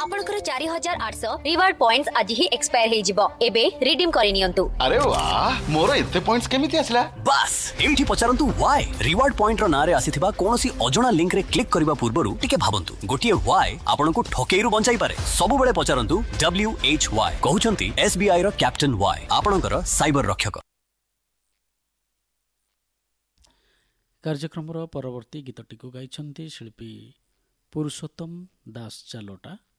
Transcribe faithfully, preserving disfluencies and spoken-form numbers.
आपनकर चार हजार आठ सौ रिवार्ड पॉइंट्स आज ही एक्सपायर हे जिवो एबे रिडीम करि नियंतु। अरे वाह मोर एते पॉइंट्स केमिति आसला? बस एमठी पचारंतु व्हाई रिवार्ड पॉइंट रो नारे आसीथिबा कोनोसी अजणा लिंक रे क्लिक करबा पूर्वरु टिके भाबंतु गोटिए व्हाई आपनको ठकेइरु बंचाई पारे। सब बेले पचारंतु डब्ल्यू एच वाई कहउचंती एसबीआई रो कैप्टन वाई आपनकर साइबर रक्षक। कार्यक्रम परवर्ती गीतटी को गाइछंती शिल्पी पुरुषोत्तम दास चालोटा।